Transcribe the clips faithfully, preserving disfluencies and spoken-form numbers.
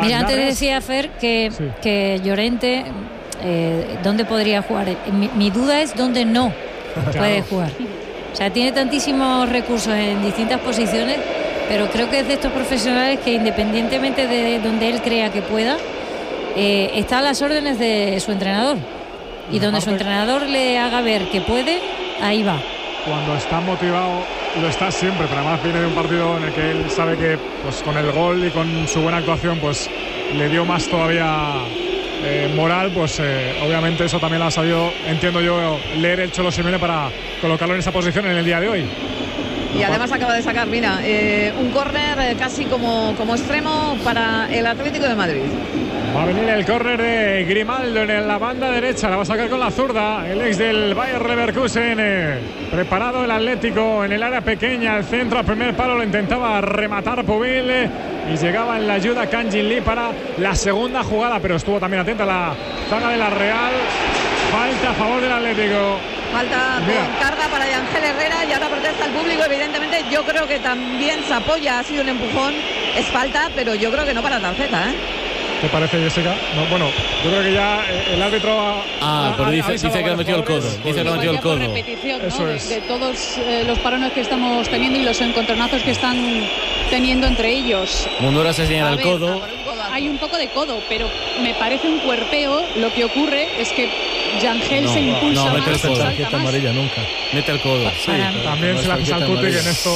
Mira, antes decía Fer que, sí. que Llorente, eh, ¿dónde podría jugar? Mi, mi duda es dónde no claro. puede jugar. O sea, tiene tantísimos recursos en distintas posiciones, pero creo que es de estos profesionales que independientemente de donde él crea que pueda, eh, está a las órdenes de su entrenador. Y donde su entrenador le haga ver que puede, ahí va. Cuando está motivado, lo está siempre, pero además viene de un partido en el que él sabe que pues, con el gol y con su buena actuación pues le dio más todavía eh, moral, pues eh, obviamente eso también lo ha sabido, entiendo yo, leer el Cholo Simeone para colocarlo en esa posición en el día de hoy. Y además acaba de sacar, mira, eh, un córner eh, casi como, como extremo para el Atlético de Madrid. Va a venir el córner de Grimaldo en la banda derecha, la va a sacar con la zurda, el ex del Bayer Leverkusen, eh, preparado el Atlético en el área pequeña, al centro, al primer palo lo intentaba rematar Pubil eh, y llegaba en la ayuda Kang Jin Lee para la segunda jugada, pero estuvo también atenta la zaga de la Real. Falta a favor del Atlético. Falta con carga para Ángel Herrera y ahora protesta al público. Evidentemente yo creo que también se apoya, ha sido un empujón, es falta, pero yo creo que no para tarjeta, ¿eh? ¿Te parece, Jessica? No, bueno, yo creo que ya el árbitro ha, ah, ha, pero ha, dice, ha dice que ha metido el codo. Dice que ha metido el codo. Repetición, ¿no? Eso de, es. de todos eh, los parones que estamos teniendo y los encontronazos que están teniendo entre ellos. Mundura se señala el codo. Hay un poco de codo, pero me parece un cuerpeo. Lo que ocurre es que Yangel no, se impulsa no, más. No, mete el tarjeta amarilla nunca. Mete el codo. Sí, también se la pisa al Cuti, que en esto...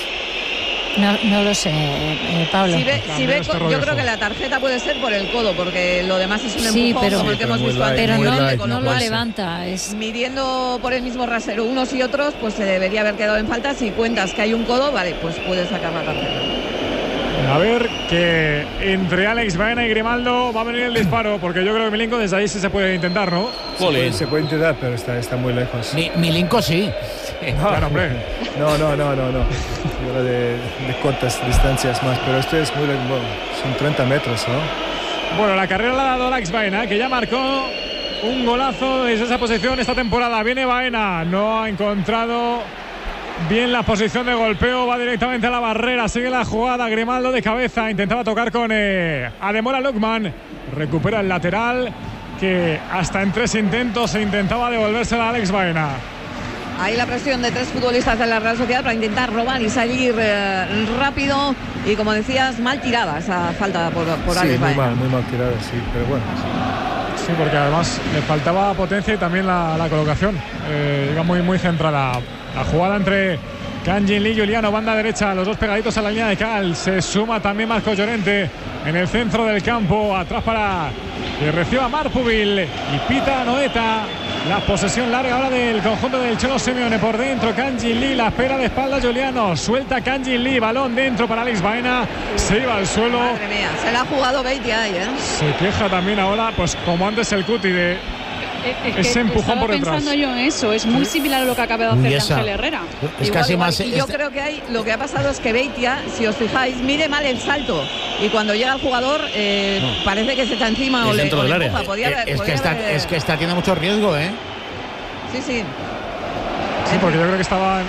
No, no lo sé, eh, Pablo. Si ve, si ve, yo creo que la tarjeta puede ser por el codo, porque lo demás es un empujón, sí, pero, como el que hemos visto antes. Pero no, light, no, no lo levanta. Es... Midiendo por el mismo rasero unos y otros, pues se debería haber quedado en falta. Si cuentas que hay un codo, vale, pues puedes sacar la tarjeta. A ver, que entre Alex Baena y Grimaldo va a venir el disparo, porque yo creo que Milinko desde ahí sí se puede intentar, ¿no? Se puede, se puede intentar, pero está, está muy lejos. Mi, Milinko sí. No, claro, hombre. No, no, no, no, no. Yo era de, de cortas distancias más, pero este es muy lejos. Bueno, son treinta metros, ¿no? Bueno, la carrera la ha dado Alex Baena, que ya marcó un golazo desde esa posición esta temporada. Viene Baena, no ha encontrado bien la posición de golpeo, va directamente a la barrera, sigue la jugada, Grimaldo de cabeza, intentaba tocar con eh, Ademola Lookman, recupera el lateral, que hasta en tres intentos se intentaba devolvérsela a Alex Baena. Ahí la presión de tres futbolistas de la Real Sociedad para intentar robar y salir eh, rápido, y como decías, mal tirada esa falta por, por sí, Alex muy Baena. mal, muy mal tirada, sí, pero bueno. Sí, porque además le faltaba potencia y también la, la colocación, eh, iba muy, muy centrada. La jugada entre Kang Jin Lee y Juliano, banda derecha, los dos pegaditos a la línea de cal. Se suma también Marco Llorente en el centro del campo, atrás para que reciba Marpubil y pita Noeta. La posesión larga ahora del conjunto del Cholo Simeone por dentro. Kang Jin Lee, la espera de espalda Juliano, suelta Kang Jin Lee, balón dentro para Alex Baena, se iba al suelo. Madre mía, se la ha jugado Beitia ahí, ¿eh? Se queja también ahora, pues como antes el Cuti, de Es ese empujón por detrás. Estaba pensando yo en eso, es muy similar a lo que acaba de hacer Ángel Herrera. Es igual, casi igual. más. Y yo este... creo que hay, lo que ha pasado es que Beitia, si os fijáis, mide mal el salto. Y cuando llega el jugador, eh, no. parece que se está encima o le, dentro o del le área. empuja. Podía, es, es, podía que está, haber... es que está tiene mucho riesgo, ¿eh? Sí, sí. Sí, porque yo creo que estaba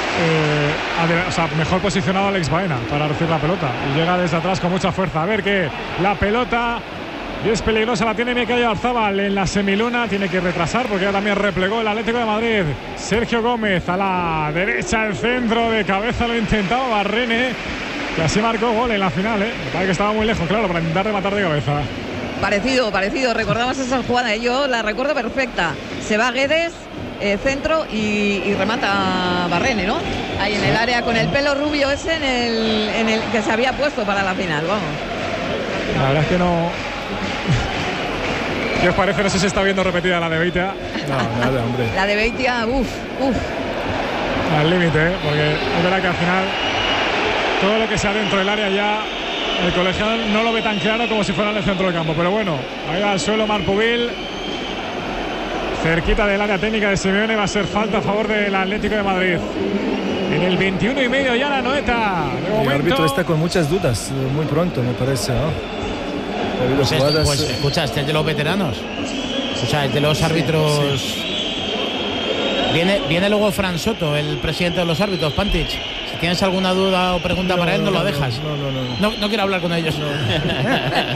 eh, o sea, mejor posicionado Alex Baena para recibir la pelota. Y llega desde atrás con mucha fuerza. A ver que la pelota y es peligrosa, la tiene Mikel Oyarzabal en la semiluna, tiene que retrasar porque ya también replegó el Atlético de Madrid. Sergio Gómez a la derecha, el centro de cabeza lo intentaba Barrene, que así marcó gol en la final, ¿eh? Me parece que estaba muy lejos, claro, para intentar rematar de cabeza. Parecido, parecido, recordamos esa jugada, yo la recuerdo perfecta. Se va Guedes, eh, centro y, y remata Barrene, ¿no? Ahí en el área con el pelo rubio ese en el, en el que se había puesto para la final, vamos. La verdad es que no... ¿Qué os parece? No sé si se está viendo repetida la de Beitia. No, nada, hombre. La de Beitia, uff, uff. Al límite, ¿eh? Porque es verdad que al final todo lo que sea dentro del área ya el colegiado no lo ve tan claro como si fuera en el centro del campo. Pero bueno, ahí al suelo Marpubil, cerquita del área técnica de Simeone, va a ser falta a favor del Atlético de Madrid. En el veintiuno y medio ya la Noeta. De momento... El árbitro está con muchas dudas, muy pronto me parece, ¿no? Pues, este, pues escucha, este es de los veteranos. O sea, es de los árbitros. Sí, sí. Viene, viene luego Fran Soto, el presidente de los árbitros, Pantich. Si tienes alguna duda o pregunta no, para él, no, no lo dejas. No, no, no. No, no quiero hablar con ellos. No.